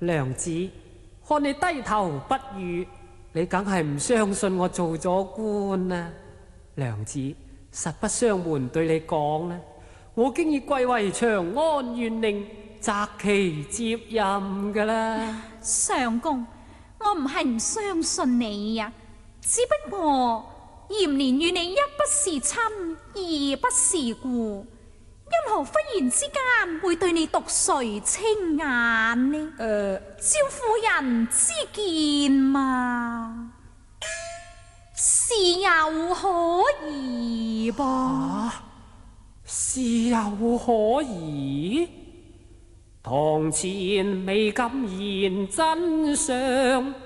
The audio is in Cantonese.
娘子，看你低頭不語，你梗係唔相信我做咗官啦。娘子，實不相瞞對你講啦，我經已貴為長安縣令，擇期接任噶啦。 相公，我唔係唔相信你呀，只不過嚴年與你一不是親，二不是故，因何忽然之間會對你獨垂青眼呢？照婦人之見嘛，是有可疑噃。 是有可疑？堂前未敢言真相，